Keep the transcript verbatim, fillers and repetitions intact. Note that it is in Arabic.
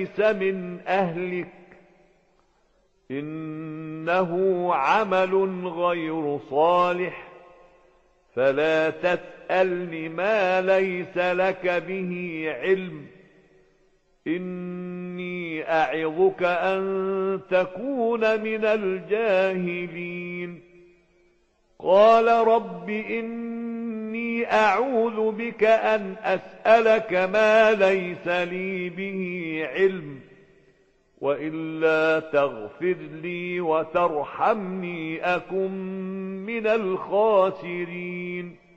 ليس من أهلك إنه عمل غير صالح فلا تسألني ما ليس لك به علم إني أعظك أن تكون من الجاهلين قال رب إني أعوذ بك أن أسألك ما ليس لي به علم وإلا تغفر لي وترحمني أكن من الخاسرين